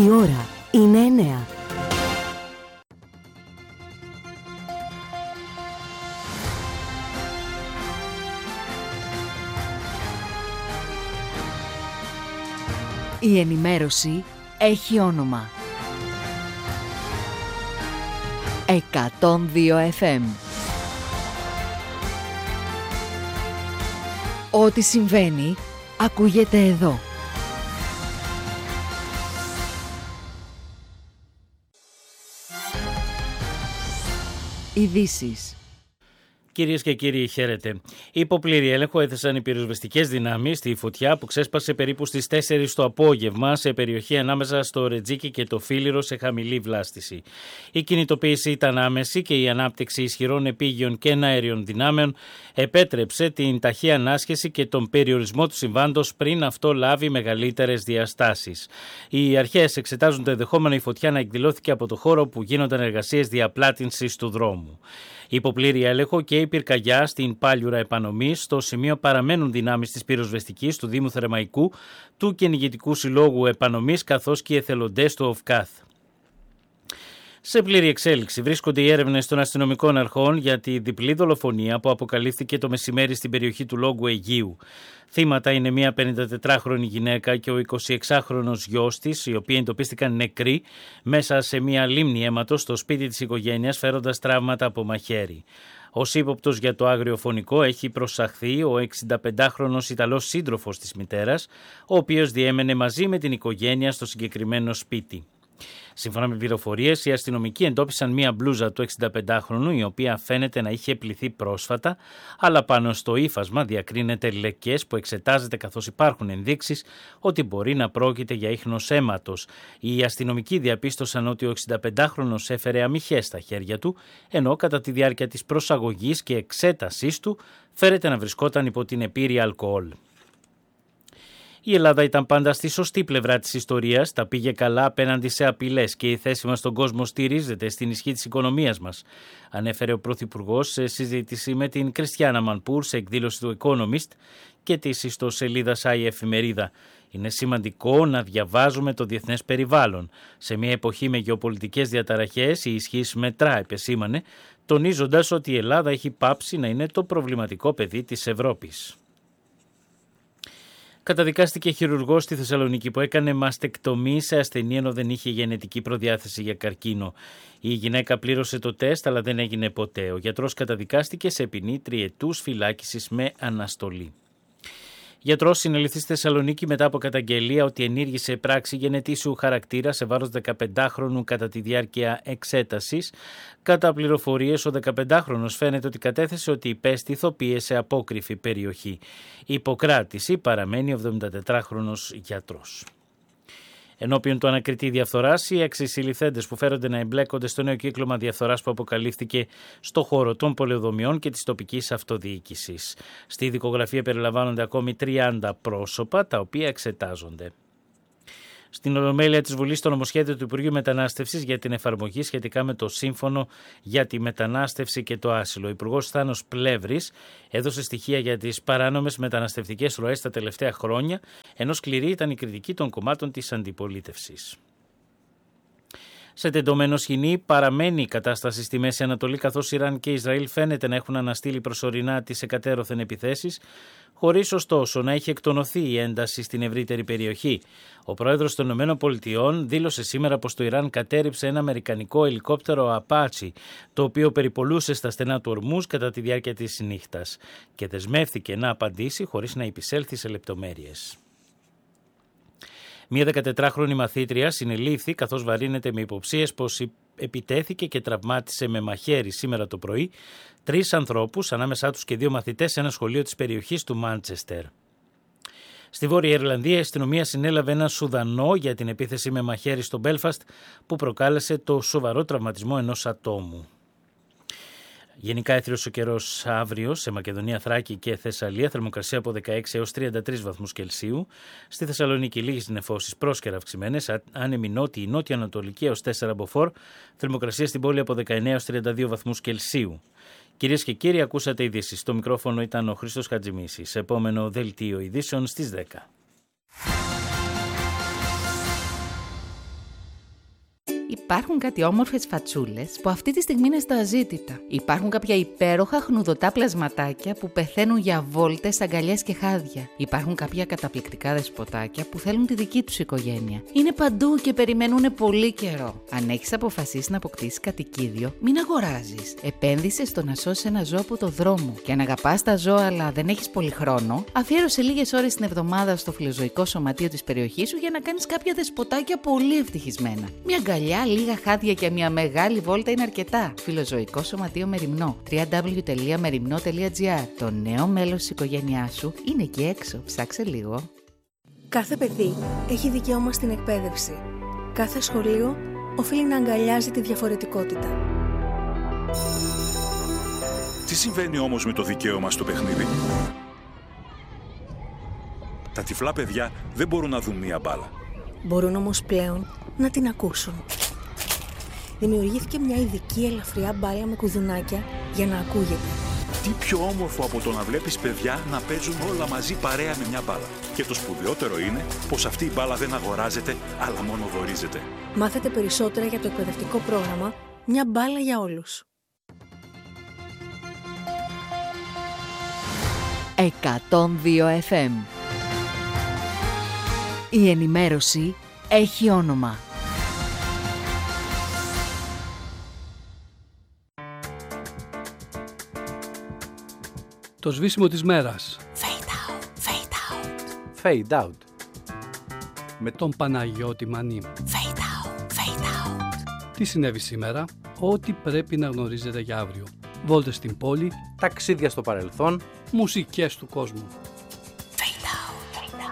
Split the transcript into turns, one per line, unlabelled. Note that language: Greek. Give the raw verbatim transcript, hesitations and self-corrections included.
Η ώρα είναι εννέα. Η ενημέρωση έχει όνομα. εκατόν δύο εφ εμ. Ό,τι συμβαίνει, ακούγεται εδώ. Ειδήσεις.
Κυρίες και κύριοι, χαίρετε. Υπό πλήρη έλεγχο έθεσαν οι πυροσβεστικές δυνάμεις στη φωτιά που ξέσπασε περίπου στις τέσσερις το απόγευμα σε περιοχή ανάμεσα στο Ρετζίκι και το Φίλιρο σε χαμηλή βλάστηση. Η κινητοποίηση ήταν άμεση και η ανάπτυξη ισχυρών επίγειων και εναέριων δυνάμεων επέτρεψε την ταχεία ανάσχεση και τον περιορισμό του συμβάντος πριν αυτό λάβει μεγαλύτερες διαστάσεις. Οι αρχές εξετάζουν το ενδεχόμενο η φωτιά να εκδηλώθηκε από το χώρο που γίνονταν εργασίες διαπλάτυνσης του δρόμου. Υπό πλήρη έλεγχο και η πυρκαγιά στην Πάλιουρα επανομής, στο σημείο παραμένουν δυνάμεις της πυροσβεστικής του Δήμου Θερεμαϊκού, του Κυνηγητικού Συλλόγου Επανομής καθώς και οι εθελοντές του ΟΦΚΑΘ. Σε πλήρη εξέλιξη βρίσκονται οι έρευνες των αστυνομικών αρχών για τη διπλή δολοφονία που αποκαλύφθηκε το μεσημέρι στην περιοχή του Λόγου Αιγείου. Θύματα είναι μια πενηντατετράχρονη γυναίκα και ο εικοσιεξάχρονος γιος της, οι οποίοι εντοπίστηκαν νεκροί μέσα σε μια λίμνη αίματος στο σπίτι της οικογένειας φέροντας τραύματα από μαχαίρι. Ως ύποπτος για το άγριο φωνικό έχει προσαχθεί ο εξηνταπεντάχρονος Ιταλός σύντροφος της μητέρας, ο οποίος διέμενε μαζί με την οικογένεια στο συγκεκριμένο σπίτι. Σύμφωνα με πληροφορίες, οι αστυνομικοί εντόπισαν μία μπλούζα του εξηνταπεντάχρονου, η οποία φαίνεται να είχε πληθεί πρόσφατα, αλλά πάνω στο ύφασμα διακρίνεται λεκές που εξετάζεται καθώς υπάρχουν ενδείξεις ότι μπορεί να πρόκειται για ίχνος αίματος. Οι αστυνομικοί διαπίστωσαν ότι ο εξηνταπεντάχρονος έφερε αμυχές στα χέρια του, ενώ κατά τη διάρκεια της προσαγωγής και εξέτασής του φέρεται να βρισκόταν υπό την επίρρεια αλκοόλ. Η Ελλάδα ήταν πάντα στη σωστή πλευρά της ιστορίας, τα πήγε καλά απέναντι σε απειλές και η θέση μας στον κόσμο στηρίζεται στην ισχύ της οικονομίας μας, ανέφερε ο Πρωθυπουργός σε συζήτηση με την Κριστιάνα Μανπούρ σε εκδήλωση του Economist και της ιστοσελίδας άι Εφημερίδα. Είναι σημαντικό να διαβάζουμε το διεθνές περιβάλλον. Σε μια εποχή με γεωπολιτικές διαταραχές η ισχύς μετρά, επεσήμανε, τονίζοντας ότι η Ελλάδα έχει πάψει να είναι το προβληματικό παιδί της Ευρώπης. Καταδικάστηκε χειρουργός στη Θεσσαλονίκη που έκανε μαστεκτομή σε ασθενή ενώ δεν είχε γενετική προδιάθεση για καρκίνο. Η γυναίκα πλήρωσε το τεστ αλλά δεν έγινε ποτέ. Ο γιατρός καταδικάστηκε σε ποινή τριετούς φυλάκισης με αναστολή. Γιατρός συνελήφθη στη Θεσσαλονίκη μετά από καταγγελία ότι ενήργησε πράξη γενετήσιου χαρακτήρα σε βάρος δεκαπεντάχρονου κατά τη διάρκεια εξέτασης. Κατά πληροφορίες, ο δεκαπεντάχρονος φαίνεται ότι κατέθεσε ότι υπέστη ηθοποιία σε απόκρυφη περιοχή. Η υποκράτηση παραμένει ο εβδομηντατετράχρονος γιατρός. Ενώπιον του ανακριτή διαφθοράς, οι έξι συλληφθέντες που φέρονται να εμπλέκονται στο νέο κύκλωμα διαφθοράς που αποκαλύφθηκε στο χώρο των πολεοδομιών και της τοπικής αυτοδιοίκησης. Στη δικογραφία περιλαμβάνονται ακόμη τριάντα πρόσωπα, τα οποία εξετάζονται. Στην Ολομέλεια της Βουλής το νομοσχέδιο του Υπουργείου Μετανάστευσης για την εφαρμογή σχετικά με το Σύμφωνο για τη Μετανάστευση και το Άσυλο. Ο Υπουργός Θάνος Πλεύρης έδωσε στοιχεία για τις παράνομες μεταναστευτικές ροές τα τελευταία χρόνια, ενώ σκληρή ήταν η κριτική των κομμάτων της αντιπολίτευσης. Σε τεντωμένο σκηνή παραμένει η κατάσταση στη Μέση Ανατολή, καθώς Ιράν και Ισραήλ φαίνεται να έχουν αναστείλει προσωρινά τις εκατέρωθεν επιθέσεις, χωρίς ωστόσο να έχει εκτονωθεί η ένταση στην ευρύτερη περιοχή. Ο πρόεδρος των ΗΠΑ δήλωσε σήμερα πως το Ιράν κατέρριψε ένα αμερικανικό ελικόπτερο Απάτσι, το οποίο περιπολούσε στα στενά του Ορμούζ κατά τη διάρκεια της νύχτας, και δεσμεύθηκε να απαντήσει χωρίς να επισέλθει σε λεπτομέρειες. Μία δεκατετράχρονη μαθήτρια συνελήφθη καθώς βαρύνεται με υποψίες πως επιτέθηκε και τραυμάτισε με μαχαίρι σήμερα το πρωί τρεις ανθρώπους, ανάμεσά τους και δύο μαθητές, σε ένα σχολείο της περιοχής του Μάντσεστερ. Στη Βόρεια Ιρλανδία η αστυνομία συνέλαβε έναν Σουδανό για την επίθεση με μαχαίρι στο Μπέλφαστ που προκάλεσε το σοβαρό τραυματισμό ενός ατόμου. Γενικά έθριος ο καιρός αύριο σε Μακεδονία, Θράκη και Θεσσαλία, θερμοκρασία από δεκαέξι έως τριάντα τρεις βαθμούς Κελσίου. Στη Θεσσαλονίκη λίγες νεφώσεις, πρόσκαιρα αυξημένες, άνεμη νότιη, νότιο-ανατολική έως τέσσερα μποφόρ, θερμοκρασία στην πόλη από δεκαεννέα έως τριάντα δύο βαθμούς Κελσίου. Κυρίες και κύριοι, ακούσατε ειδήσεις. Στο μικρόφωνο ήταν ο Χρήστος Χατζημίσης. Επόμενο δελτίο ειδήσεων στις δέκα.
Υπάρχουν κάτι όμορφες φατσούλες που αυτή τη στιγμή είναι στα αζήτητα. Υπάρχουν κάποια υπέροχα χνουδωτά πλασματάκια που πεθαίνουν για βόλτες, αγκαλιές και χάδια. Υπάρχουν κάποια καταπληκτικά δεσποτάκια που θέλουν τη δική τους οικογένεια. Είναι παντού και περιμένουν πολύ καιρό. Αν έχεις αποφασίσει να αποκτήσεις κατοικίδιο, μην αγοράζεις. Επένδυσε στο να σώσεις ένα ζώο από το δρόμο. Και αν αγαπάς τα ζώα αλλά δεν έχεις πολύ χρόνο, αφιέρωσε λίγες ώρες την εβδομάδα στο φιλοζωικό σωματείο της περιοχής σου για να κάνεις κάποια δεσποτάκια πολύ ευτυχισμένα. Μια αγκαλιά, λίγα χάδια και μια μεγάλη βόλτα είναι αρκετά. Φιλοζωικό σωματείο Μεριμνό. double-u double-u double-u τελεία μεριμνό τελεία τζι άρ. Το νέο μέλος της οικογένειάς σου είναι εκεί έξω. Ψάξε λίγο.
Κάθε παιδί έχει δικαίωμα στην εκπαίδευση. Κάθε σχολείο οφείλει να αγκαλιάζει τη διαφορετικότητα.
Τι συμβαίνει όμως με το δικαίωμα στο παιχνίδι? Τα τυφλά παιδιά δεν μπορούν να δουν μία μπάλα.
Μπορούν όμως πλέον να την ακούσουν. Δημιουργήθηκε μια ειδική ελαφριά μπάλα με κουδουνάκια για να ακούγεται.
Τι πιο όμορφο από το να βλέπεις παιδιά να παίζουν όλα μαζί παρέα με μια μπάλα. Και το σπουδαιότερο είναι πως αυτή η μπάλα δεν αγοράζεται, αλλά μόνο δωρίζεται.
Μάθετε περισσότερα για το εκπαιδευτικό πρόγραμμα «Μια μπάλα για όλους».
εκατόν δύο εφ εμ. Η ενημέρωση έχει όνομα.
Το σβήσιμο της μέρας.
Fade out, fade out.
Fade out.
Με τον Παναγιώτη Μανή.
Fade out, fade out.
Τι συνέβη σήμερα? Ό,τι πρέπει να γνωρίζετε για αύριο. Βόλτες στην πόλη.
Ταξίδια στο παρελθόν.
Μουσικές του κόσμου.